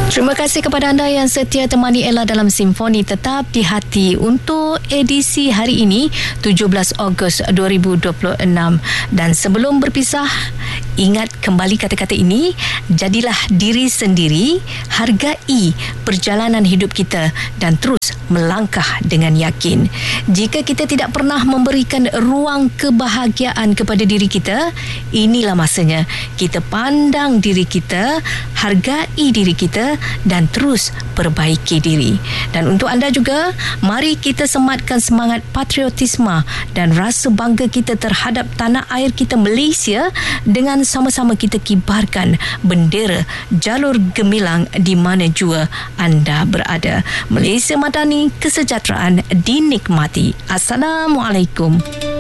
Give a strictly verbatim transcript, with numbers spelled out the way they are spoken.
Terima kasih kepada anda yang setia temani Ella dalam Simfoni Tetap di Hati untuk edisi hari ini tujuh belas Ogos dua ribu dua puluh enam. Dan sebelum berpisah, ingat kembali kata-kata ini, jadilah diri sendiri, hargai perjalanan hidup kita dan terus melangkah dengan yakin. Jika kita tidak pernah memberikan ruang kebahagiaan kepada diri kita, inilah masanya kita pandang diri kita, hargai diri kita dan terus perbaiki diri. Dan untuk anda juga, mari kita sematkan semangat patriotisme dan rasa bangga kita terhadap tanah air kita Malaysia dengan sama-sama kita kibarkan bendera jalur gemilang di mana jua anda berada. Malaysia Madani, kesejahteraan dinikmati. Assalamualaikum.